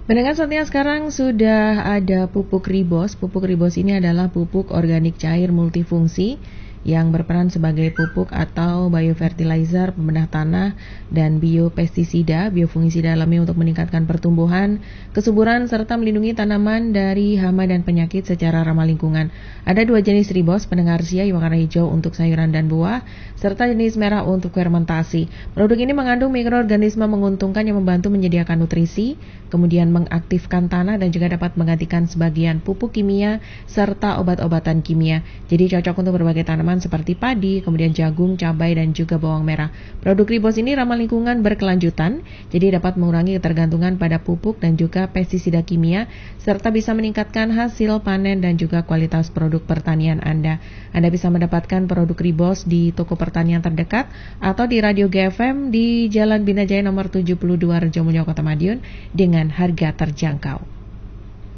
Pendengar setia, sekarang sudah ada pupuk Ribos. Pupuk Ribos ini adalah pupuk organik cair multifungsi yang berperan sebagai pupuk atau biofertilizer, pembedah tanah, dan biopestisida, biofungisida alami untuk meningkatkan pertumbuhan, kesuburan, serta melindungi tanaman dari hama dan penyakit secara ramah lingkungan. Ada 2 jenis Ribos, pendengar sia, yang warna hijau untuk sayuran dan buah, serta jenis merah untuk fermentasi. Produk ini mengandung mikroorganisme menguntungkan yang membantu menyediakan nutrisi, kemudian mengaktifkan tanah dan juga dapat menggantikan sebagian pupuk kimia serta obat-obatan kimia. Jadi cocok untuk berbagai tanaman seperti padi, kemudian jagung, cabai, dan juga bawang merah. Produk Ribos ini ramah lingkungan berkelanjutan, jadi dapat mengurangi ketergantungan pada pupuk dan juga pestisida kimia, serta bisa meningkatkan hasil panen dan juga kualitas produk pertanian Anda. Anda bisa mendapatkan produk Ribos di toko pertanian terdekat atau di Radio GFM di Jalan Binajaya nomor 72 Rejomulyo, Kota Madiun dengan harga terjangkau.